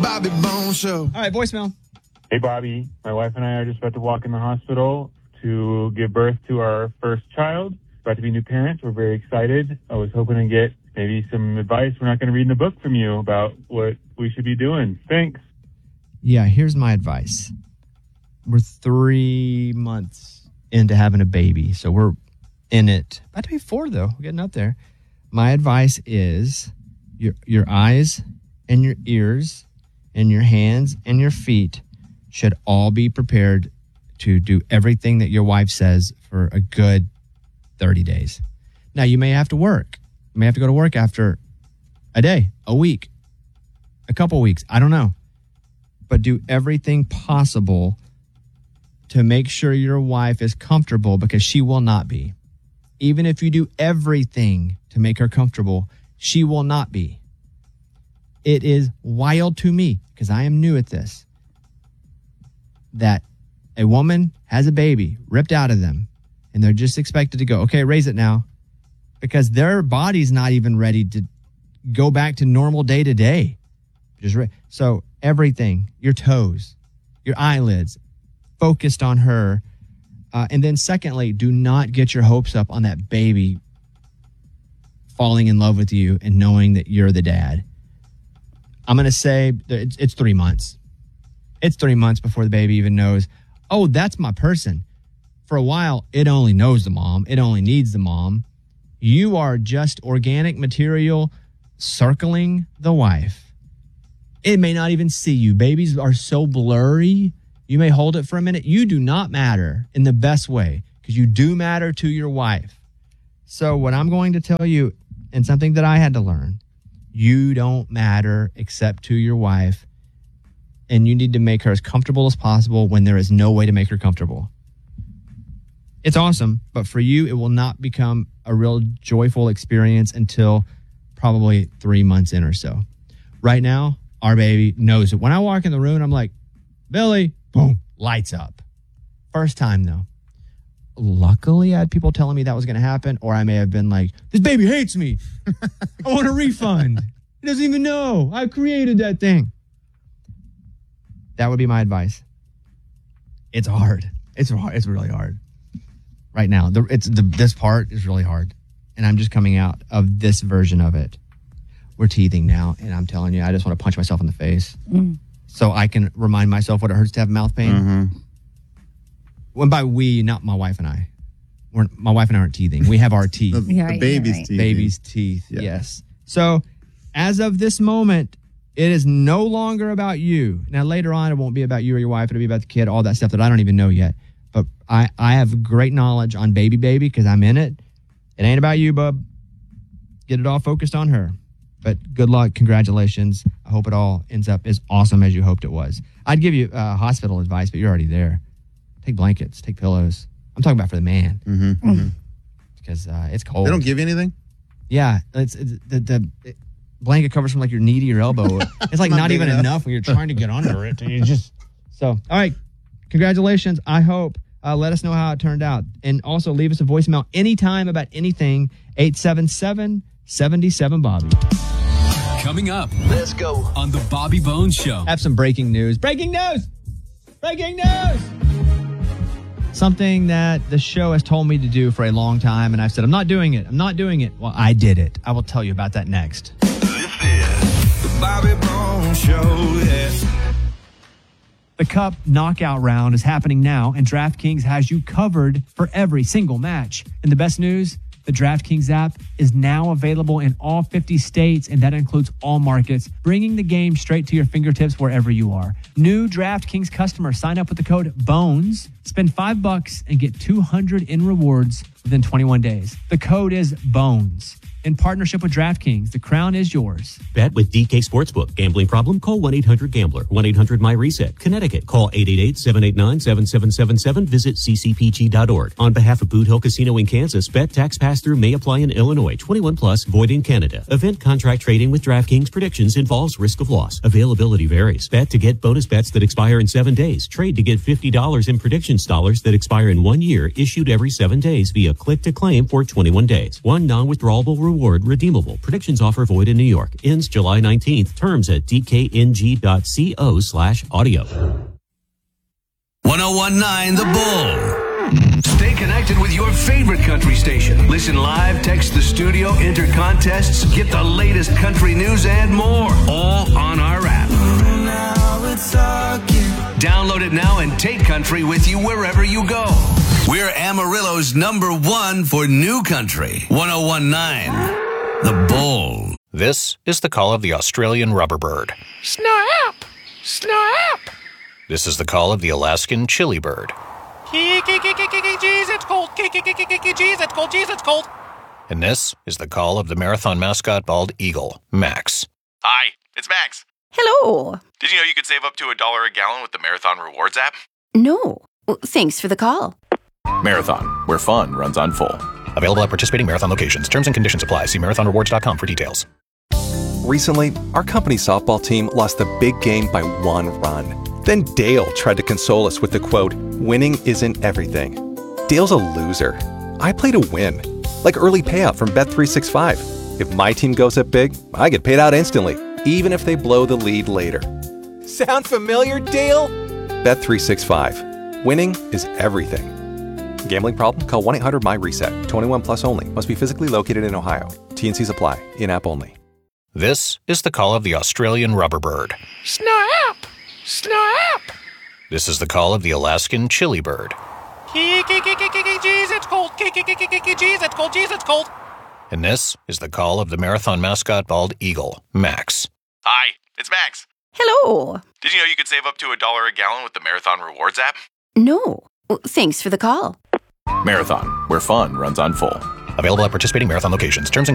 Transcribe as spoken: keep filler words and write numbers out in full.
Bobby Bones Show. All right, voicemail. Hey, Bobby. My wife and I are just about to walk in the hospital to give birth to our first child. About to be new parents. We're very excited. I was hoping to get maybe some advice. We're not going to read in the book from you about what we should be doing. Thanks. Yeah, here's my advice. We're three months into having a baby, so we're in it. About to be four, though. We're getting up there. My advice is your your eyes and your ears and your hands and your feet should all be prepared to do everything that your wife says for a good thirty days. Now, you may have to work. You may have to go to work after a day, a week, a couple weeks. I don't know. But do everything possible to make sure your wife is comfortable, because she will not be. Even if you do everything to make her comfortable, she will not be. It is wild to me, because I am new at this, that a woman has a baby ripped out of them and they're just expected to go, okay, raise it now, because their body's not even ready to go back to normal day to day. Just re- so everything, your toes, your eyelids, focused on her. Uh, and then secondly, do not get your hopes up on that baby falling in love with you and knowing that you're the dad. I'm going to say it's, it's three months. It's three months before the baby even knows, oh, that's my person. For a while, it only knows the mom. It only needs the mom. You are just organic material circling the wife. It may not even see you. Babies are so blurry. You may hold it for a minute. You do not matter in the best way, because you do matter to your wife. So what I'm going to tell you, and something that I had to learn, you don't matter except to your wife. And you need to make her as comfortable as possible when there is no way to make her comfortable. It's awesome, but for you, it will not become a real joyful experience until probably three months in or so. Right now, our baby knows it. When I walk in the room, I'm like, Billy, boom, lights up. First time, though. Luckily, I had people telling me that was going to happen, or I may have been like, this baby hates me. I want a refund. He doesn't even know. I created that thing. That would be my advice. It's hard. It's hard. It's really hard. Right now, the, it's the this part is really hard, and I'm just coming out of this version of it. We're teething now, and I'm telling you, I just want to punch myself in the face mm. so I can remind myself what it hurts to have mouth pain. Mm-hmm. When by we, not my wife and I. We're, my wife and I aren't teething. We have our teeth. the, yeah, the baby's right. teeth. Baby's teeth. Yeah. Yes. So, as of this moment, it is no longer about you. Now, later on, it won't be about you or your wife. It'll be about the kid, all that stuff that I don't even know yet. But I, I have great knowledge on baby baby because I'm in it. It ain't about you, bub. Get it all focused on her. But good luck. Congratulations. I hope it all ends up as awesome as you hoped it was. I'd give you uh, hospital advice, but you're already there. Take blankets. Take pillows. I'm talking about for the man. Mm-hmm. Mm-hmm. Because uh, it's cold. They don't give you anything? Yeah. It's, it's the, the it, blanket covers from like your knee to your elbow. It's like not, not even enough. enough when you're trying to get under it. And you just so all right. Congratulations. I hope. Uh, let us know how it turned out, and also leave us a voicemail anytime about anything. eight seven seven, seven seven Bobby. Coming up, let's go on the Bobby Bones Show. Have some breaking news. Breaking news. Breaking news. Something that the show has told me to do for a long time, and I've said I'm not doing it. I'm not doing it. Well, I did it. I will tell you about that next. This is the Bobby Bones Show. Yeah. The Cup knockout round is happening now, and DraftKings has you covered for every single match. And the best news, the DraftKings app is now available in all fifty states, and that includes all markets, bringing the game straight to your fingertips wherever you are. New DraftKings customers sign up with the code BONES, spend five bucks, and get two hundred in rewards within twenty-one days. The code is BONES. In partnership with DraftKings, the crown is yours. Bet with D K Sportsbook. Gambling problem? Call one eight hundred gambler. one eight hundred my reset. Connecticut. Call eight eight eight, seven eight nine, seven seven seven seven. Visit c c p g dot org. On behalf of Boot Hill Casino in Kansas, bet tax pass-through may apply in Illinois. twenty-one plus, void in Canada. Event contract trading with DraftKings predictions involves risk of loss. Availability varies. Bet to get bonus bets that expire in seven days. Trade to get fifty dollars in predictions dollars that expire in one year, issued every seven days via click to claim for twenty-one days. One non-withdrawable reward reward redeemable. Predictions offer void in New York. Ends July nineteenth. Terms at dkng.co slash audio. one oh one point nine The Bull. Stay connected with your favorite country station. Listen live, text the studio, enter contests, get the latest country news and more. All on our app. Download it now and take country with you wherever you go. We're Amarillo's number one for new country. one oh one point nine The Bull. This is the call of the Australian rubberbird. Snap! Snap! This is the call of the Alaskan chili bird. Jeez, it's cold. Jeez, it's cold. Jeez, it's cold. And this is the call of the marathon mascot bald eagle, Max. Hi, it's Max. Hello. Did you know you could save up to a dollar a gallon with the Marathon Rewards app? No. Well, thanks for the call. Marathon, where fun runs on full. Available at participating Marathon locations. Terms and conditions apply. See marathon rewards dot com for details. Recently, our company softball team lost the big game by one run. Then Dale tried to console us with the quote, "Winning isn't everything." Dale's a loser. I play to win. Like early payout from Bet three sixty-five. If my team goes up big, I get paid out instantly, even if they blow the lead later. Sound familiar, Dale? Bet three sixty-five. Winning is everything. Gambling problem? Call one eight hundred M Y reset. twenty-one plus only. Must be physically located in Ohio. T and C's apply. In-app only. This is the call of the Australian rubberbird. Snap! Snap! This is the call of the Alaskan chili bird. Jeez, it's cold. Jeez, it's cold. Jeez, it's cold. And this is the call of the marathon mascot bald eagle, Max. Hi, it's Max. Hello. Did you know you could save up to a dollar a gallon with the Marathon Rewards app? No. Well, thanks for the call. Marathon, where fun runs on full. Available at participating Marathon locations. Terms and